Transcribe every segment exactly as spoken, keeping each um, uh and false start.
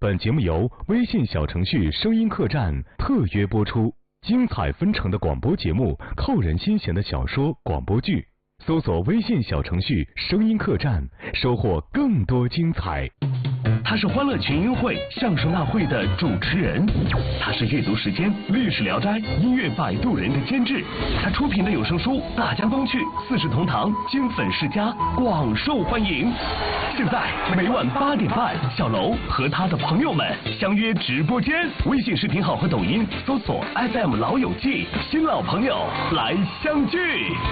本节目由微信小程序声音客栈特约播出，精彩纷呈的广播节目，扣人心弦的小说、广播剧，搜索微信小程序声音客栈，收获更多精彩。 他是欢乐群英会相声大会的主持人，他是阅读时间、历史聊斋、音乐摆渡人的监制，他出品的有声书《大江东去》《四世同堂》金粉世家广受欢迎。现在每晚八点半，小楼和他的朋友们相约直播间，微信视频号和抖音搜索 F M 老友记，新老朋友来相聚。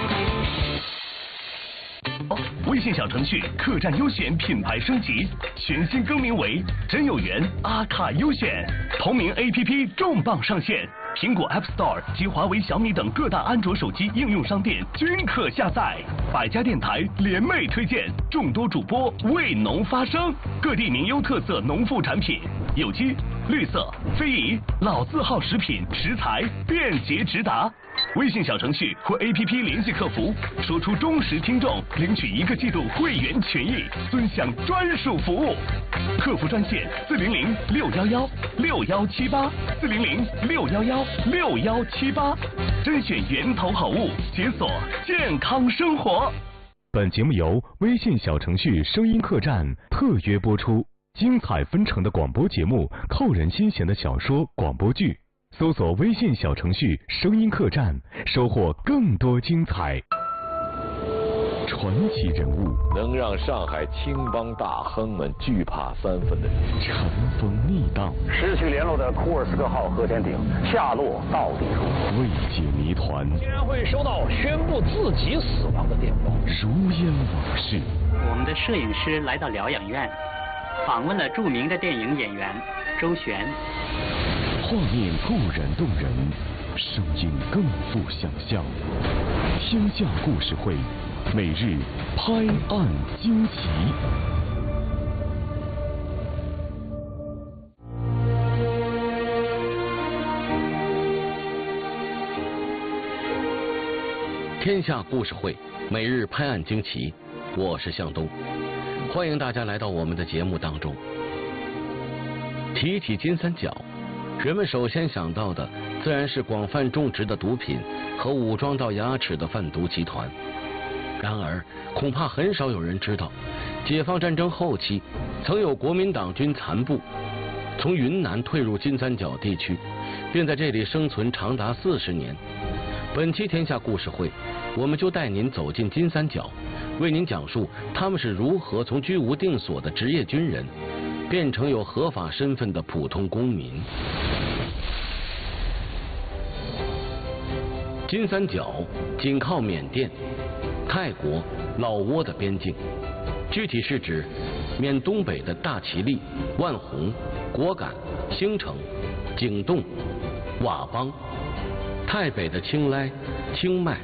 微信小程序客栈优选品牌升级，全新更名为真有缘阿卡优选，同名 A P P 重磅上线，苹果 App Store 及华为、小米等各大安卓手机应用商店均可下载。百家电台联袂推荐，众多主播为农发声，各地名优特色农副产品，有机、绿色、非遗、老字号食品食材便捷直达。微信小程序或 A P P 联系客服，说出忠实听众，领取一个季度会员权益，尊享专属服务。客服专线四零零六幺幺六幺七八四零零六幺幺六幺七八，甄选源头好物，解锁健康生活。 本节目由微信小程序声音客栈特约播出，精彩纷呈的广播节目，扣人心弦的小说、广播剧。搜索微信小程序声音客栈，收获更多精彩。传奇人物， 能让上海青帮大亨们惧怕三分的人， 尘封逆荡， 失去联络的库尔斯克号核潜艇下落到底如何？ 未解谜团， 竟然会收到宣布自己死亡的电报， 如烟往事。 我们的摄影师来到疗养院，访问了著名的电影演员周璇。 画面固然动人，声音更富想象。天下故事会，每日拍案惊奇。 天下故事会，每日拍案惊奇。我是向东，欢迎大家来到我们的节目当中。提起金三角，人们首先想到的自然是广泛种植的毒品和武装到牙齿的贩毒集团。然而，恐怕很少有人知道，解放战争后期，曾有国民党军残部从云南退入金三角地区，并在这里生存长达四十年。本期天下故事会，我们就带您走进金三角，为您讲述他们是如何从居无定所的职业军人变成有合法身份的普通公民。金三角紧靠缅甸、泰国、老挝的边境，具体是指缅东北的大其力、万宏、果敢、兴城、景栋、佤邦，泰北的清莱、清迈、